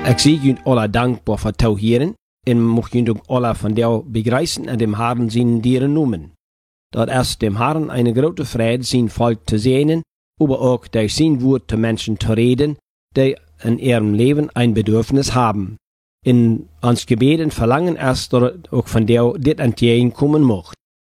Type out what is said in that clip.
Ik zie jullie alle dankbaar voor het hieren en mocht jullie ook alle van jou begrijzen en dem Herrn zijn dieren noemen. Dat is dem Herrn eine grote vrede zijn volk te zijn, aber ook durch zijn woord te mensen te reden, die in ihrem Leben ein Bedürfnis haben. In ons gebeden verlangen is dat ook van jou dit entgegenkommen mocht.